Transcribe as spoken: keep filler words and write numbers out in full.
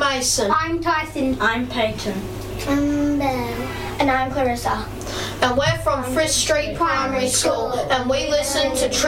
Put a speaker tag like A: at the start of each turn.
A: Tyson.
B: I'm Tyson.
C: I'm Peyton.
B: I'm Belle. And I'm Clarissa.
A: And we're from Frith Street Primary School, and we listen to Trip